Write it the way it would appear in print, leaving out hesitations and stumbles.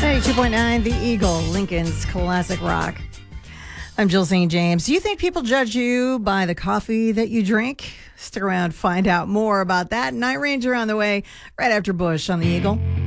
92.9 The Eagle, Lincoln's classic rock. I'm Jill St. James. Do you think people judge you by the coffee that you drink? Stick around, find out more about that. Night Ranger on the way right after Bush on The Eagle.